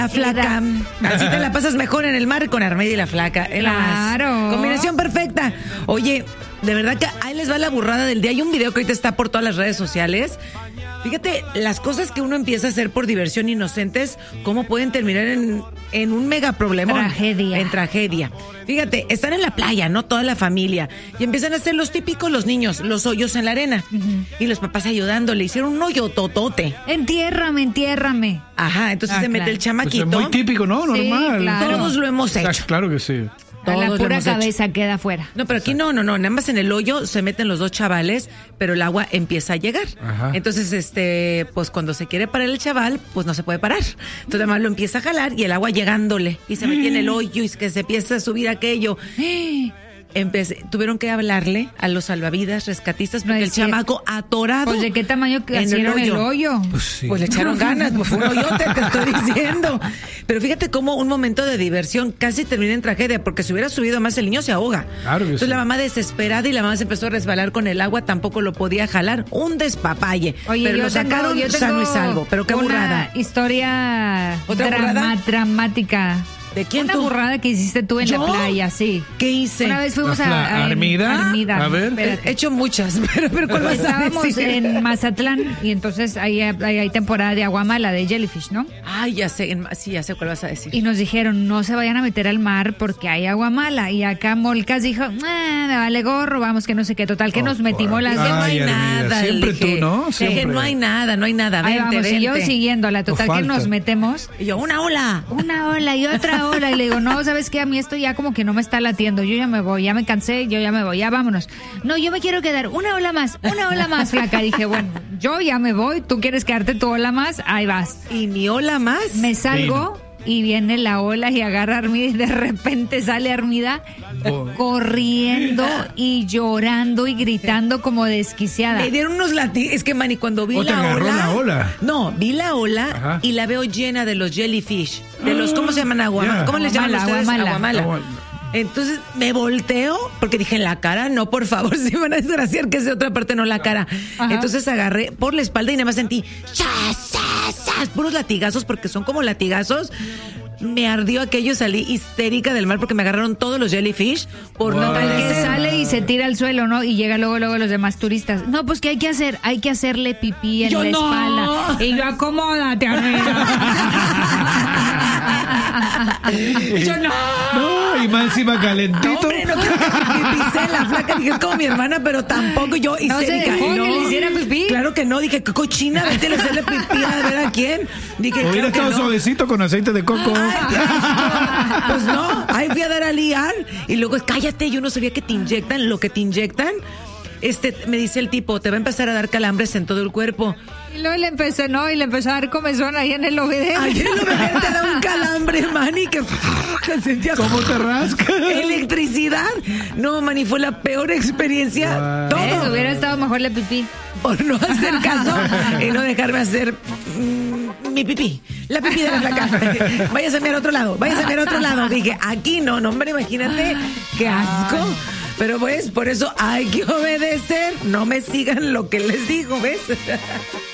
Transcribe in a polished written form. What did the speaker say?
La Flaca. Así te la pasas mejor en el mar con Armida y la Flaca. Claro. Combinación perfecta. Oye, de verdad que ahí les va la burrada del día. Hay un video que ahorita está por todas las redes sociales. Fíjate, las cosas que uno empieza a hacer por diversión inocentes, cómo pueden terminar en un mega problema. Tragedia. En tragedia. Fíjate, están en la playa, ¿no? Toda la familia. Y empiezan a hacer los típicos, los niños, los hoyos en la arena. Y los papás ayudándole. Hicieron un hoyo totote. Entiérrame. Ajá, entonces se mete el chamaquito. Pues es muy típico, ¿no? Sí, Normal. claro. Todos lo hemos hecho. Claro que sí. A la Todos lo pura hemos hecho. cabeza queda fuera. No, pero aquí no, nada más en el hoyo se meten los dos chavales, pero el agua empieza a llegar. Ajá. Entonces, pues cuando se quiere parar el chaval, pues no se puede parar. Entonces además lo empieza a jalar y el agua llegándole y se mete en el hoyo y que se empieza a subir aquello. Tuvieron que hablarle a los salvavidas, rescatistas, porque No el es cierto. chamaco atorado. Pues de qué tamaño que hicieron el hoyo. Pues sí. Pues le echaron ganas, pues fue un hoyote, te estoy diciendo. Pero fíjate cómo un momento de diversión casi termina en tragedia, porque si hubiera subido más el niño se ahoga. Claro que Entonces sí. la mamá desesperada y la mamá se empezó a resbalar con el agua, tampoco lo podía jalar. Un despapalle. Oye, pero yo lo sacaron tengo sano y salvo. Pero qué una burrada. Historia ¿Otra burrada? dramática. ¿De quién Una tú? burrada que hiciste tú en ¿Yo? la playa, sí. ¿Qué hice? Una vez fuimos ¿Armida? Armida. A ver. Espérate. He hecho muchas, pero ¿cuál vas a Estábamos decir? en Mazatlán y entonces ahí hay temporada de agua mala, de jellyfish, ¿no? Ay, ya sé, sí, ya sé cuál vas a decir. Y nos dijeron, no se vayan a meter al mar porque hay agua mala. Y acá Molcas dijo, me vale gorro, vamos, que no sé qué. Total, que nos metimos las Que no dos. hay Armida, nada. siempre le dije. tú, ¿no? Le dije, Siempre. no hay nada. Ahí Vente, vamos, y yo vente. siguiéndola. Total, No que falta. nos metemos. Y yo, una ola. Una ola y otra ola. Y le digo, no, ¿sabes qué? A mí esto ya como que no me está latiendo. Yo ya me voy, ya me cansé, yo ya me voy, ya vámonos. No, yo me quiero quedar. Una ola más, Flaca. Dije, bueno, yo ya me voy, tú quieres quedarte tu ola más, ahí vas. Y ni ola más. Me salgo y viene la ola y agarra a Armida y de repente sale Armida corriendo y llorando y gritando como desquiciada. Me dieron unos latigazos. Es que, Manny, cuando vi ¿O te la agarró ola. la ola? No, vi la ola Ajá. y la veo llena de los jellyfish. De los, ¿cómo se llaman? Ya. ¿Cómo les llaman Aguamala, ustedes? aguamala. Aguamala. Entonces me volteo porque dije en la cara, no, por favor, si van a desgraciar que es de otra parte, no la cara. Ajá. Entonces agarré por la espalda y nada más sentí ¡chas, chas, chas! Puros latigazos porque son como latigazos. Me ardió aquello, salí histérica del mar porque me agarraron todos los jellyfish por no Total que parecer. sale y se tira al suelo, ¿no? Y llega luego los demás turistas. No, pues ¿qué hay que hacer? Hay que hacerle pipí en Yo la no. espalda. Y yo, acomódate, Armida. Y yo, no. No, y más encima No, calentito. hombre, no quiero que me pisé la Flaca, dije, es como mi hermana, pero tampoco yo No se histérica. dejó Y que le hiciera pipí. Claro que no, dije, qué cochina, vete a hacerle pipí a ver a quién. Dije, Hubiera claro que estado no. suavecito con aceite de coco. Ay, qué asco. Pues no, ahí fui a dar a liar y luego, cállate, yo no sabía que te inyectan, lo que te inyectan. Me dice el tipo, te va a empezar a dar calambres en todo el cuerpo. Y luego le empezó a dar comezón ahí en el obedero. Ayer lo veía, te da un calambre, Manny, que sentía ¿Cómo te rascas? electricidad. No, Manny, fue la peor experiencia. Wow. Todo. Hubiera estado mejor la pipí. Por no hacer caso y no dejarme hacer mi pipí. La pipí de la Flaca. Váyase a mirar a otro lado, váyase a mirar a otro lado. Dije, aquí no, hombre, imagínate, qué asco. Pero pues, por eso hay que obedecer. No me sigan lo que les digo, ¿ves?